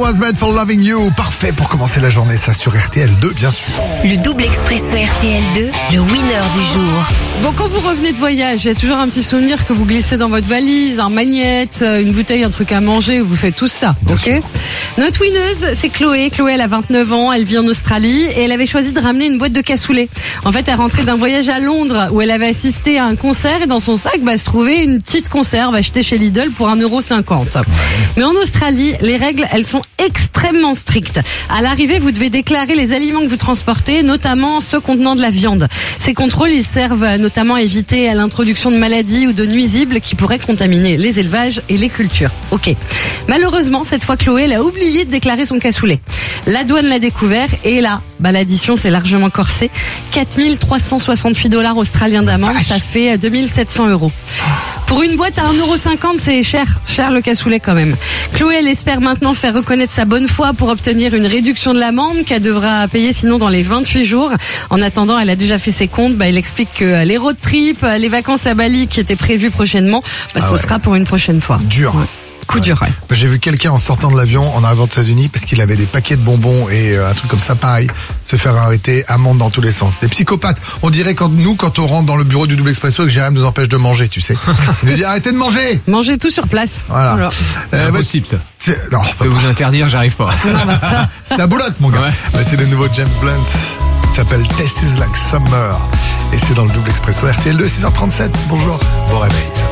Was Made for Loving You. Parfait pour commencer la journée, ça sur RTL2, bien sûr. Le double expresso RTL2, le winner du jour. Bon, quand vous revenez de voyage, il y a toujours un petit souvenir que vous glissez dans votre valise, un magnète, une bouteille, un truc à manger, vous faites tout ça, Bien ok sûr. Notre winneuse, c'est Chloé. Chloé, elle a 29 ans, elle vit en Australie et elle avait choisi de ramener une boîte de cassoulet. En fait, elle rentrait d'un voyage à Londres où elle avait assisté à un concert et dans son sac, se trouvait une petite conserve achetée chez Lidl pour 1,50 €. Mais en Australie, les règles, elles sont extrêmement strictes. À l'arrivée, vous devez déclarer les aliments que vous transportez, notamment ceux contenant de la viande. Ces contrôles, ils servent notamment à éviter l'introduction de maladies ou de nuisibles qui pourraient contaminer les élevages et les cultures. Ok. Malheureusement, cette fois, Chloé, elle a oublié de déclarer son cassoulet. La douane l'a découvert et là, l'addition s'est largement corsée. 4 368 $ australiens d'amende, ça fait 2 700 €. Pour une boîte à 1,50 €, c'est cher le cassoulet quand même. Chloé, elle espère maintenant faire reconnaître sa bonne foi pour obtenir une réduction de l'amende qu'elle devra payer sinon dans les 28 jours. En attendant, elle a déjà fait ses comptes. Elle explique que les road trips, les vacances à Bali qui étaient prévues prochainement, ce sera pour une prochaine fois. Dur. Ouais. Coup dur, ouais. J'ai vu quelqu'un en sortant de l'avion en arrivant aux États-Unis parce qu'il avait des paquets de bonbons et un truc comme ça, pareil, se faire arrêter, amende dans tous les sens. Des psychopathes. On dirait quand on rentre dans le bureau du double expresso et que Jérém nous empêche de manger, tu sais. Il nous dit arrêtez de manger. Mangez tout sur place. Voilà. C'est impossible ça. Non, Je vais vous interdire, j'arrive pas. ça boulotte mon gars. Ouais. C'est le nouveau James Blunt. Il s'appelle Taste is like Summer. Et c'est dans le double expresso RTL2, 6h37. Bonjour. Bon réveil.